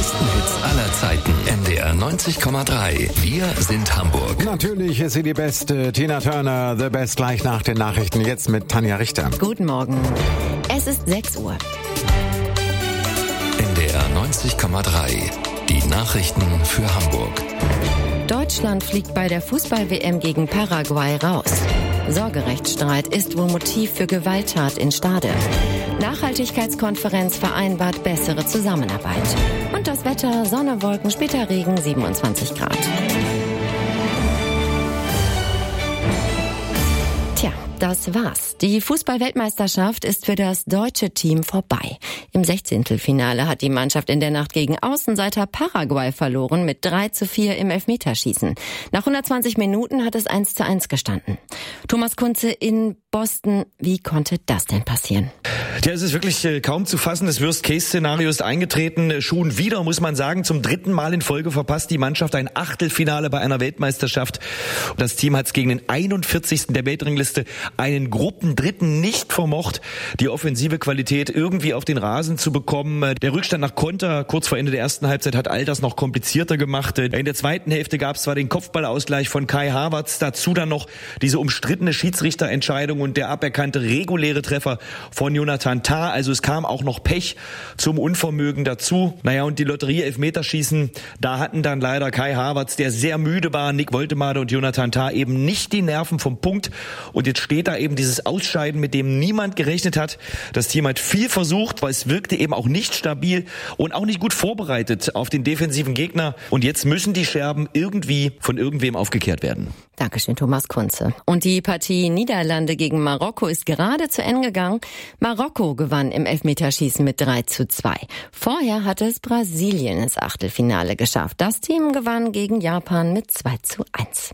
besten Hits aller Zeiten. NDR 90,3. Wir sind Hamburg. Natürlich ist sie die Beste. Tina Turner, The Best, gleich nach den Nachrichten. Jetzt mit Tanja Richter. Guten Morgen. Es ist 6 Uhr. NDR 90,3. Die Nachrichten für Hamburg. Deutschland fliegt bei der Fußball-WM gegen Paraguay raus. Sorgerechtsstreit ist wohl Motiv für Gewalttat in Stade. Nachhaltigkeitskonferenz vereinbart bessere Zusammenarbeit. Und das Wetter, Sonne, Wolken, später Regen, 27 Grad. Tja, das war's. Die Fußball-Weltmeisterschaft ist für das deutsche Team vorbei. Im 16. Finale hat die Mannschaft in der Nacht gegen Außenseiter Paraguay verloren mit 3:4 im Elfmeterschießen. Nach 120 Minuten hat es 1:1 gestanden. Thomas Kunze in Boston, wie konnte das denn passieren? Ja, es ist wirklich kaum zu fassen. Das Worst-Case-Szenario ist eingetreten. Schon wieder, muss man sagen, zum 3. Mal in Folge verpasst die Mannschaft ein Achtelfinale bei einer Weltmeisterschaft. Das Team hat es gegen den 41. der Weltrangliste, einen Gruppendritten, nicht vermocht, die offensive Qualität irgendwie auf den Rasen zu bekommen. Der Rückstand nach Konter kurz vor Ende der ersten Halbzeit hat all das noch komplizierter gemacht. In der zweiten Hälfte gab es zwar den Kopfballausgleich von Kai Havertz, dazu dann noch diese umstrittene Schiedsrichterentscheidung und der aberkannte reguläre Treffer von Jonathan Tah. Also es kam auch noch Pech zum Unvermögen dazu. Naja, und die Lotterie Elfmeterschießen, da hatten dann leider Kai Havertz, der sehr müde war, Nick Woltemade und Jonathan Tah eben nicht die Nerven vom Punkt. Und jetzt steht da eben dieses Ausscheiden, mit dem niemand gerechnet hat. Das Team hat viel versucht, weil es wirkte eben auch nicht stabil und auch nicht gut vorbereitet auf den defensiven Gegner. Und jetzt müssen die Scherben irgendwie von irgendwem aufgekehrt werden. Dankeschön, Thomas Kunze. Und die Partie Niederlande gegen Marokko ist gerade zu Ende gegangen. Marokko gewann im Elfmeterschießen mit 3:2. Vorher hatte es Brasilien ins Achtelfinale geschafft. Das Team gewann gegen Japan mit 2:1.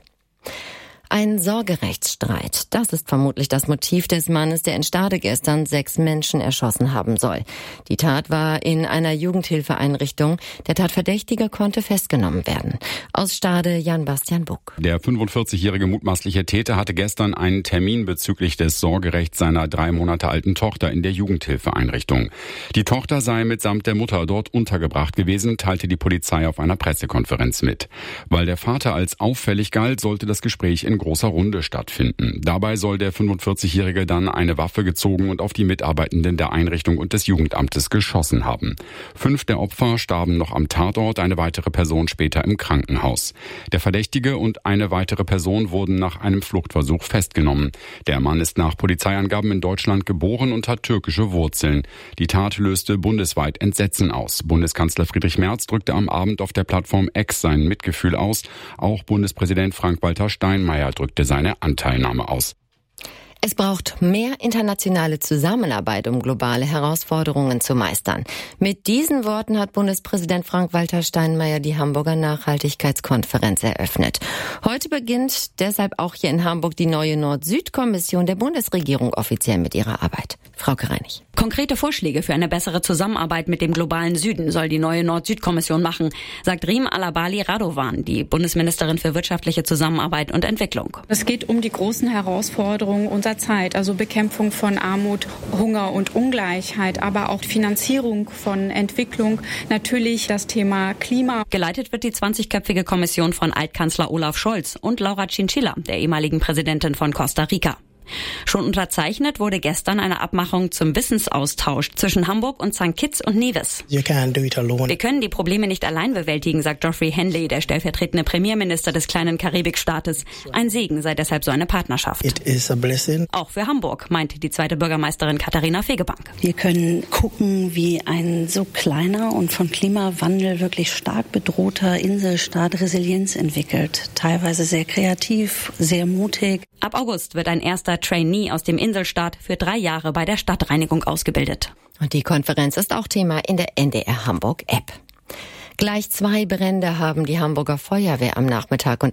Ein Sorgerechtsstreit. Das ist vermutlich das Motiv des Mannes, der in Stade gestern 6 Menschen erschossen haben soll. Die Tat war in einer Jugendhilfeeinrichtung. Der Tatverdächtige konnte festgenommen werden. Aus Stade Jan-Bastian Buck. Der 45-jährige mutmaßliche Täter hatte gestern einen Termin bezüglich des Sorgerechts seiner 3 Monate alten Tochter in der Jugendhilfeeinrichtung. Die Tochter sei mitsamt der Mutter dort untergebracht gewesen, teilte die Polizei auf einer Pressekonferenz mit. Weil der Vater als auffällig galt, sollte das Gespräch in großer Runde stattfinden. Dabei soll der 45-Jährige dann eine Waffe gezogen und auf die Mitarbeitenden der Einrichtung und des Jugendamtes geschossen haben. 5 der Opfer starben noch am Tatort, eine weitere Person später im Krankenhaus. Der Verdächtige und eine weitere Person wurden nach einem Fluchtversuch festgenommen. Der Mann ist nach Polizeiangaben in Deutschland geboren und hat türkische Wurzeln. Die Tat löste bundesweit Entsetzen aus. Bundeskanzler Friedrich Merz drückte am Abend auf der Plattform X sein Mitgefühl aus. Auch Bundespräsident Frank-Walter Steinmeier drückte seine Anteilnahme aus. Es braucht mehr internationale Zusammenarbeit, um globale Herausforderungen zu meistern. Mit diesen Worten hat Bundespräsident Frank-Walter Steinmeier die Hamburger Nachhaltigkeitskonferenz eröffnet. Heute beginnt deshalb auch hier in Hamburg die neue Nord-Süd-Kommission der Bundesregierung offiziell mit ihrer Arbeit. Frauke Reinig. Konkrete Vorschläge für eine bessere Zusammenarbeit mit dem globalen Süden soll die neue Nord-Süd-Kommission machen, sagt Riem Alabali Radovan, die Bundesministerin für wirtschaftliche Zusammenarbeit und Entwicklung. Es geht um die großen Herausforderungen unserer Zeit, also Bekämpfung von Armut, Hunger und Ungleichheit, aber auch Finanzierung von Entwicklung, natürlich das Thema Klima. Geleitet wird die 20-köpfige Kommission von Altkanzler Olaf Scholz und Laura Chinchilla, der ehemaligen Präsidentin von Costa Rica. Schon unterzeichnet wurde gestern eine Abmachung zum Wissensaustausch zwischen Hamburg und St. Kitts und Nevis. Wir können die Probleme nicht allein bewältigen, sagt Geoffrey Henley, der stellvertretende Premierminister des kleinen Karibikstaates. Ein Segen sei deshalb so eine Partnerschaft. Auch für Hamburg, meint die zweite Bürgermeisterin Katharina Fegebank. Wir können gucken, wie ein so kleiner und von Klimawandel wirklich stark bedrohter Inselstaat Resilienz entwickelt. Teilweise sehr kreativ, sehr mutig. Ab August wird ein erster Trainee aus dem Inselstaat für 3 Jahre bei der Stadtreinigung ausgebildet. Und die Konferenz ist auch Thema in der NDR Hamburg App. Gleich 2 Brände haben die Hamburger Feuerwehr am Nachmittag und